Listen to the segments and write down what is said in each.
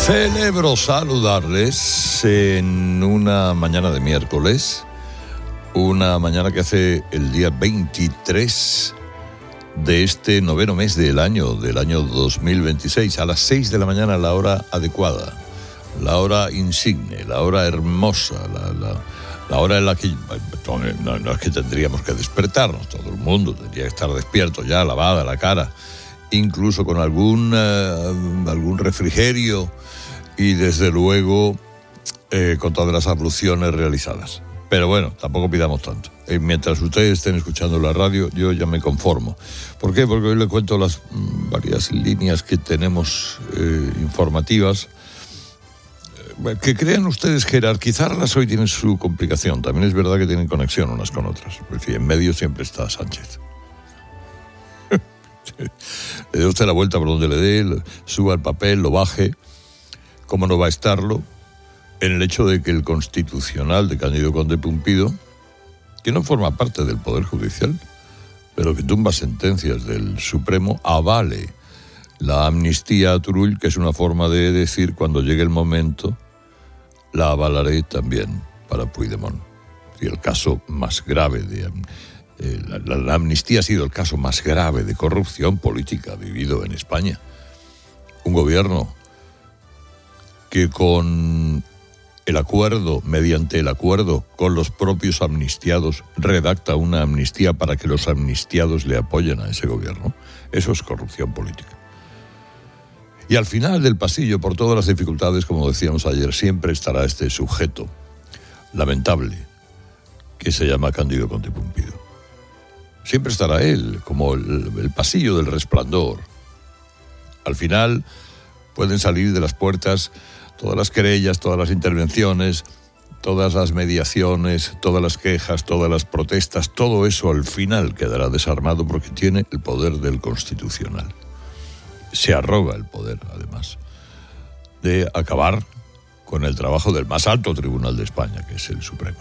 Celebro saludarles en una mañana de miércoles, una mañana que hace el día 23 de este noveno mes del año 2026, a las 6 de la mañana, la hora adecuada, la hora insigne, la hora hermosa, la hora en la que no es que tendríamos que despertarnos, todo el mundo tendría que estar despierto ya, lavada la cara, incluso con algún refrigerio y desde luego con todas las abluciones realizadas. Pero bueno, tampoco pidamos tanto. Mientras ustedes estén escuchando la radio, yo ya me conformo. ¿Por qué? Porque hoy les cuento las varias líneas que tenemos informativas. Que crean ustedes jerarquizarlas hoy tienen su complicación. También es verdad que tienen conexión unas con otras. Pues en medio siempre está Sánchez. Le dé usted la vuelta por donde le dé, suba el papel, lo baje. ¿Cómo no va a estarlo? En el hecho de que el constitucional de Cándido Conde Pumpido, que no forma parte del Poder Judicial, pero que tumba sentencias del Supremo, avale la amnistía a Turull, que es una forma de decir, cuando llegue el momento, la avalaré también para Puigdemont. Y el caso más grave la amnistía ha sido el caso más grave de corrupción política vivido en España. Un gobierno que mediante el acuerdo con los propios amnistiados, redacta una amnistía para que los amnistiados le apoyen a ese gobierno. Eso es corrupción política. Y al final del pasillo, por todas las dificultades, como decíamos ayer, siempre estará este sujeto lamentable que se llama Cándido Conde Pumpido. Siempre estará él, como el pasillo del resplandor. Al final pueden salir de las puertas todas las querellas, todas las intervenciones, todas las mediaciones, todas las quejas, todas las protestas, todo eso al final quedará desarmado porque tiene el poder del Constitucional. Se arroga el poder, además, de acabar con el trabajo del más alto tribunal de España, que es el Supremo.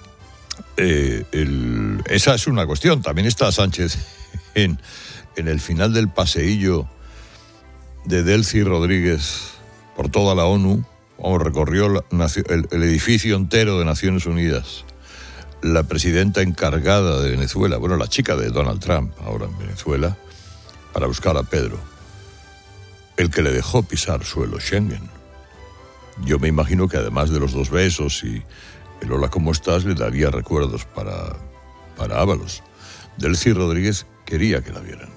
Esa es una cuestión. También está Sánchez en el final del paseillo de Delcy Rodríguez por toda la ONU, recorrió el edificio entero de Naciones Unidas. La presidenta encargada de Venezuela, la chica de Donald Trump, ahora en Venezuela, para buscar a Pedro, el que le dejó pisar suelo Schengen. Yo me imagino que además de los 2 besos y el hola, ¿cómo estás?, le daría recuerdos para Ábalos. Delcy Rodríguez quería que la vieran.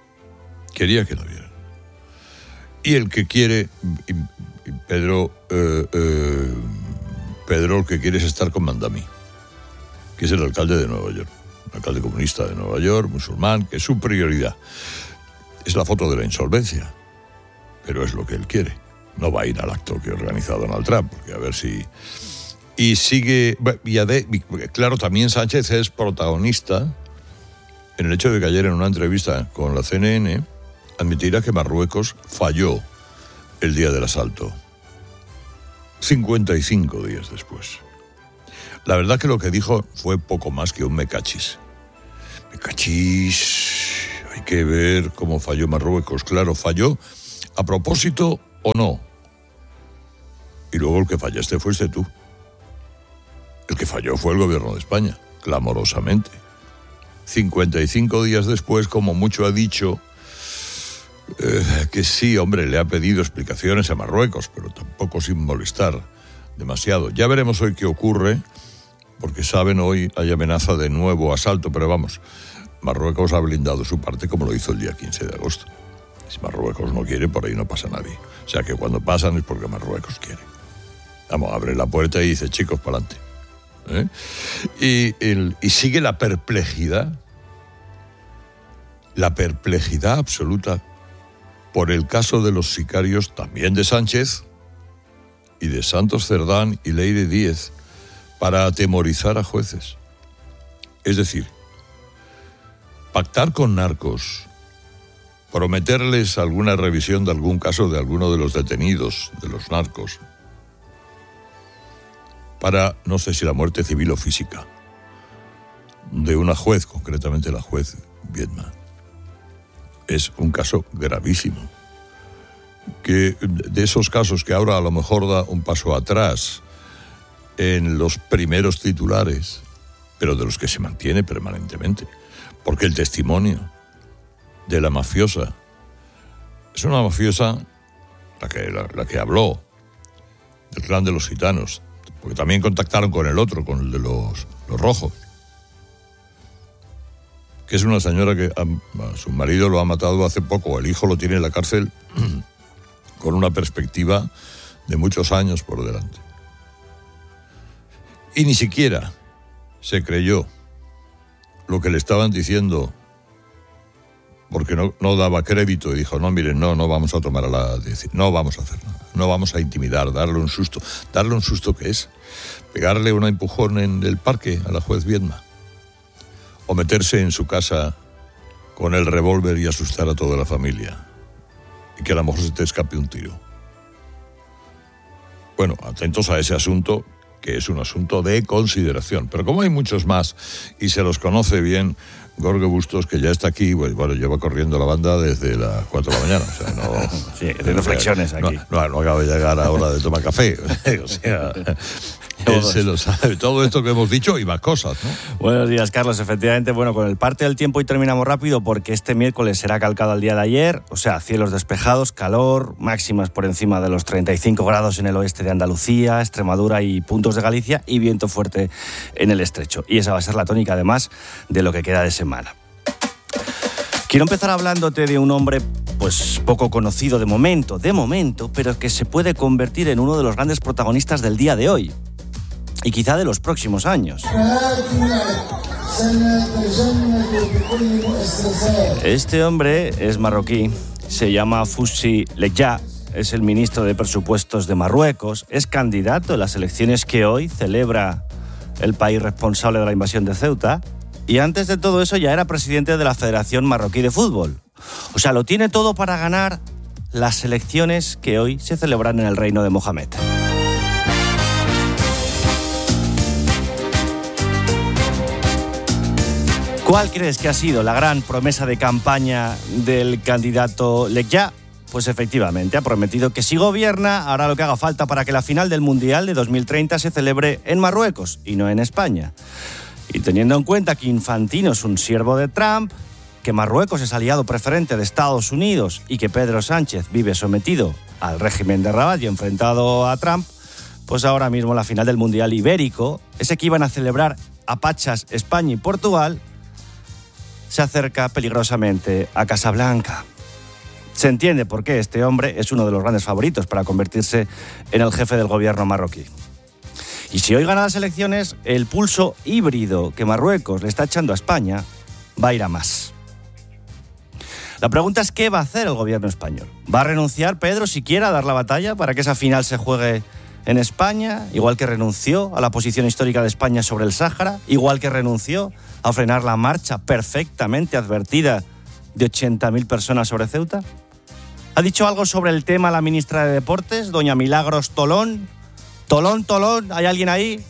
Y el que quiere, Pedro el que quiere es estar con Mandami, que es el alcalde de Nueva York, el alcalde comunista de Nueva York, musulmán, que su prioridad es la foto de la insolvencia, pero es lo que él quiere. No va a ir al acto que organiza Donald Trump, porque a ver si... Y sigue... claro, también Sánchez es protagonista en el hecho de que ayer en una entrevista con la CNN admitirá que Marruecos falló el día del asalto, 55 días después. La verdad que lo que dijo fue poco más que un me cachis. Hay que ver cómo falló Marruecos. Claro, falló a propósito o no. Y luego el que fallaste fuiste tú. El que falló fue el gobierno de España, clamorosamente. 55 días después, como mucho ha dicho, que sí, hombre, le ha pedido explicaciones a Marruecos, pero tampoco sin molestar demasiado. Ya veremos hoy qué ocurre, porque saben, hoy hay amenaza de nuevo asalto, pero vamos, Marruecos ha blindado su parte como lo hizo el día 15 de agosto. Si Marruecos no quiere, por ahí no pasa nadie. O sea que cuando pasan es porque Marruecos quiere. Vamos, abre la puerta y dice, chicos, para adelante. Y sigue la perplejidad absoluta por el caso de los sicarios, también de Sánchez y de Santos Cerdán y Leire Díez, para atemorizar a jueces. Es decir, pactar con narcos, prometerles alguna revisión de algún caso de alguno de los detenidos de los narcos, para, no sé si la muerte civil o física, de una juez, concretamente la juez Viedma. Es un caso gravísimo. que de esos casos que ahora a lo mejor da un paso atrás en los primeros titulares, pero de los que se mantiene permanentemente, porque el testimonio de la mafiosa es una mafiosa, la que habló del clan de los gitanos, porque también contactaron con el otro, con el de los rojos, que es una señora que a su marido lo ha matado hace poco, el hijo lo tiene en la cárcel con una perspectiva de muchos años por delante. Y ni siquiera se creyó lo que le estaban diciendo, porque no daba crédito, y dijo, no, miren, no vamos a tomar no vamos a hacer nada, no vamos a intimidar, darle un susto. ¿Darle un susto qué es? ¿Pegarle un empujón en el parque a la juez Viedma? ¿O meterse en su casa con el revólver y asustar a toda la familia? Y que a lo mejor se te escape un tiro. Bueno, atentos a ese asunto, que es un asunto de consideración. Pero como hay muchos más, y se los conoce bien Gorge Bustos, que ya está aquí, bueno, lleva corriendo la banda desde las 4 de la mañana. O sea, no... Sí, haciendo flexiones aquí. No acaba de llegar a hora de tomar café. O sea... Él se lo sabe, todo esto que hemos dicho y más cosas, ¿no? Buenos días, Carlos. Efectivamente, bueno, con el parte del tiempo y terminamos rápido porque este miércoles será calcado al día de ayer, o sea, cielos despejados, calor, máximas por encima de los 35 grados en el oeste de Andalucía, Extremadura y puntos de Galicia, y viento fuerte en el estrecho. Y esa va a ser la tónica, además, de lo que queda de semana. Quiero empezar hablándote de un hombre pues poco conocido de momento, pero que se puede convertir en uno de los grandes protagonistas del día de hoy. Y quizá de los próximos años. Este hombre es marroquí, se llama Foussi Lekja, es el ministro de Presupuestos de Marruecos, es candidato en las elecciones que hoy celebra el país responsable de la invasión de Ceuta, y antes de todo eso ya era presidente de la Federación Marroquí de Fútbol. O sea, lo tiene todo para ganar las elecciones que hoy se celebran en el reino de Mohamed. ¿Cuál crees que ha sido la gran promesa de campaña del candidato Lekja? Pues efectivamente, ha prometido que si gobierna hará lo que haga falta para que la final del Mundial de 2030 se celebre en Marruecos y no en España. Y teniendo en cuenta que Infantino es un siervo de Trump, que Marruecos es aliado preferente de Estados Unidos y que Pedro Sánchez vive sometido al régimen de Rabat y enfrentado a Trump, pues ahora mismo la final del Mundial Ibérico, ese que iban a celebrar a pachas España y Portugal, se acerca peligrosamente a Casablanca. Se entiende por qué este hombre es uno de los grandes favoritos para convertirse en el jefe del gobierno marroquí. Y si hoy gana las elecciones, el pulso híbrido que Marruecos le está echando a España va a ir a más. La pregunta es, ¿qué va a hacer el gobierno español? ¿Va a renunciar Pedro siquiera a dar la batalla para que esa final se juegue en España, igual que renunció a la posición histórica de España sobre el Sáhara, igual que renunció a frenar la marcha perfectamente advertida de 80.000 personas sobre Ceuta? ¿Ha dicho algo sobre el tema la ministra de Deportes, doña Milagros Tolón? Tolón, ¿hay alguien ahí?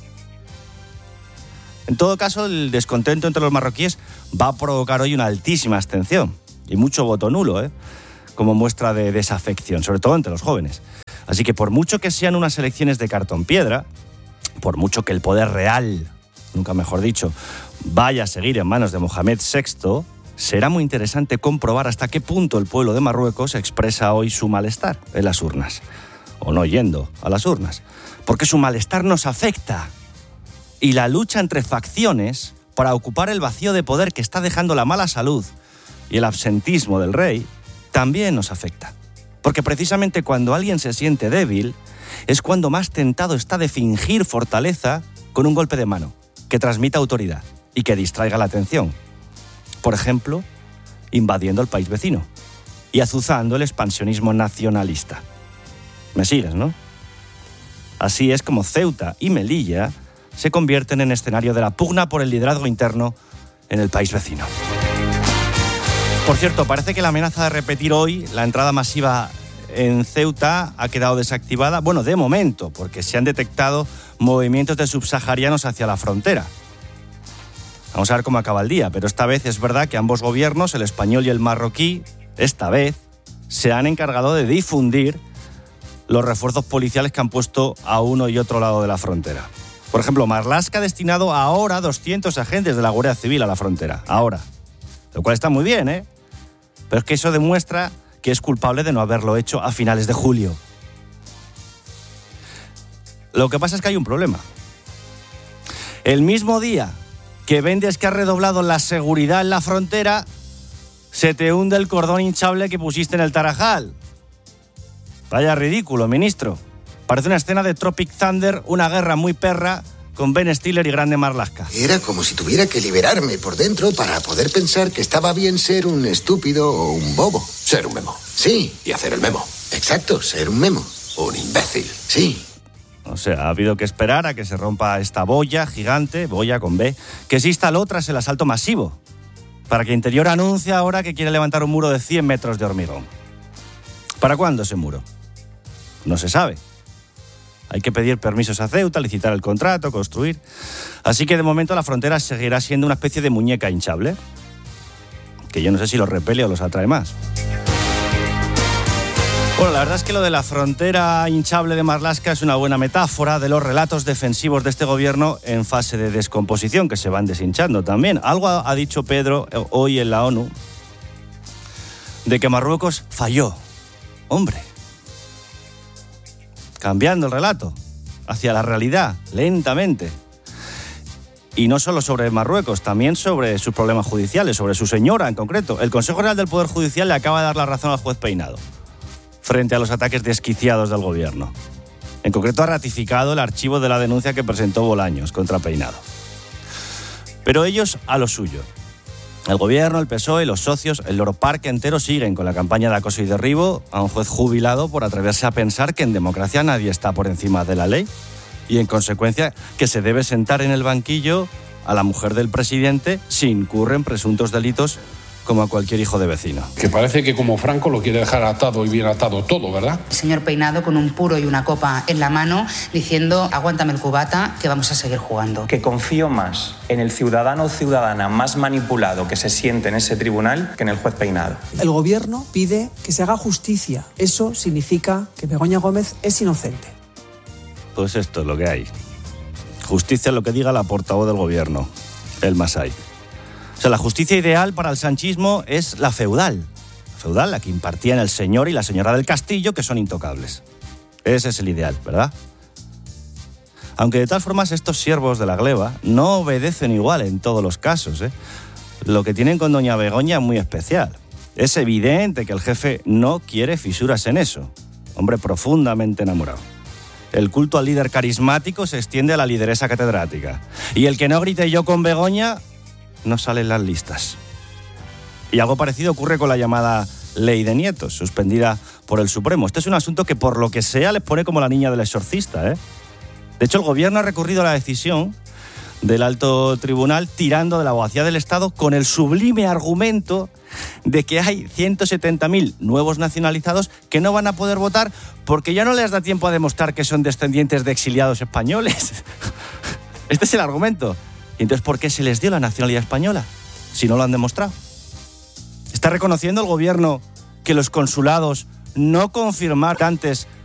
En todo caso, el descontento entre los marroquíes va a provocar hoy una altísima abstención y mucho voto nulo, como muestra de desafección, sobre todo entre los jóvenes. Así que por mucho que sean unas elecciones de cartón piedra, por mucho que el poder real, nunca mejor dicho, vaya a seguir en manos de Mohamed VI, será muy interesante comprobar hasta qué punto el pueblo de Marruecos expresa hoy su malestar en las urnas, o no yendo a las urnas, porque su malestar nos afecta. Y la lucha entre facciones para ocupar el vacío de poder que está dejando la mala salud y el absentismo del rey también nos afecta. Porque precisamente cuando alguien se siente débil es cuando más tentado está de fingir fortaleza con un golpe de mano que transmita autoridad y que distraiga la atención. Por ejemplo, invadiendo el país vecino y azuzando el expansionismo nacionalista. ¿Me sigues, no? Así es como Ceuta y Melilla se convierten en escenario de la pugna por el liderazgo interno en el país vecino. Por cierto, parece que la amenaza de repetir hoy la entrada masiva en Ceuta ha quedado desactivada, bueno, de momento, porque se han detectado movimientos de subsaharianos hacia la frontera. Vamos a ver cómo acaba el día, pero esta vez es verdad que ambos gobiernos, el español y el marroquí, esta vez, se han encargado de difundir los refuerzos policiales que han puesto a uno y otro lado de la frontera. Por ejemplo, Marlaska ha destinado ahora 200 agentes de la Guardia Civil a la frontera. Ahora. Lo cual está muy bien, ¿eh? Pero es que eso demuestra que es culpable de no haberlo hecho a finales de julio. Lo que pasa es que hay un problema. El mismo día que vendes que has redoblado la seguridad en la frontera, se te hunde el cordón hinchable que pusiste en el Tarajal. Vaya ridículo, ministro. Parece una escena de Tropic Thunder, una guerra muy perra, con Ben Stiller y Grande Marlaska. Era como si tuviera que liberarme por dentro para poder pensar que estaba bien ser un estúpido o un bobo. Ser un memo. Sí. Y hacer el memo. Exacto, ser un memo. Un imbécil. Sí. O sea, ha habido que esperar a que se rompa esta boya gigante, boya con B, que se instaló tras el asalto masivo, para que Interior anuncie ahora que quiere levantar un muro de 100 metros de hormigón. ¿Para cuándo ese muro? No se sabe. Hay que pedir permisos a Ceuta, licitar el contrato, construir. Así que de momento la frontera seguirá siendo una especie de muñeca hinchable, que yo no sé si los repele o los atrae más. Bueno, la verdad es que lo de la frontera hinchable de Marlaska es una buena metáfora de los relatos defensivos de este gobierno en fase de descomposición, que se van deshinchando también. Algo ha dicho Pedro hoy en la ONU de que Marruecos falló. Hombre, cambiando el relato hacia la realidad, lentamente. Y no solo sobre Marruecos, también sobre sus problemas judiciales, sobre su señora en concreto. El Consejo General del Poder Judicial le acaba de dar la razón al juez Peinado frente a los ataques desquiciados del gobierno. En concreto ha ratificado el archivo de la denuncia que presentó Bolaños contra Peinado. Pero ellos a lo suyo. El gobierno, el PSOE, los socios, el Loro Parque entero siguen con la campaña de acoso y derribo a un juez jubilado por atreverse a pensar que en democracia nadie está por encima de la ley y en consecuencia que se debe sentar en el banquillo a la mujer del presidente si incurren presuntos delitos como a cualquier hijo de vecino. Que parece que como Franco lo quiere dejar atado y bien atado todo, ¿verdad? El señor Peinado con un puro y una copa en la mano diciendo aguántame el cubata que vamos a seguir jugando. Que confío más en el ciudadano o ciudadana más manipulado que se siente en ese tribunal que en el juez Peinado. El gobierno pide que se haga justicia. Eso significa que Begoña Gómez es inocente. Pues esto es lo que hay. Justicia es lo que diga la portavoz del gobierno, el Masai. O sea, la justicia ideal para el sanchismo es la feudal. Feudal, la que impartían el señor y la señora del castillo, que son intocables. Ese es el ideal, ¿verdad? Aunque de todas formas estos siervos de la gleba no obedecen igual en todos los casos, ¿eh? Lo que tienen con doña Begoña es muy especial. Es evidente que el jefe no quiere fisuras en eso. Hombre profundamente enamorado. El culto al líder carismático se extiende a la lideresa catedrática. Y el que no grite yo con Begoña no sale en las listas. Y algo parecido ocurre con la llamada Ley de Nietos, suspendida por el Supremo. Este es un asunto que por lo que sea les pone como la niña del exorcista, ¿eh? De hecho, el gobierno ha recurrido a la decisión del alto tribunal tirando de la abogacía del Estado con el sublime argumento de que hay 170.000 nuevos nacionalizados que no van a poder votar porque ya no les da tiempo a demostrar que son descendientes de exiliados españoles. Este es el argumento. ¿Y entonces por qué se les dio la nacionalidad española si no lo han demostrado? ¿Está reconociendo el gobierno que los consulados no confirmaron antes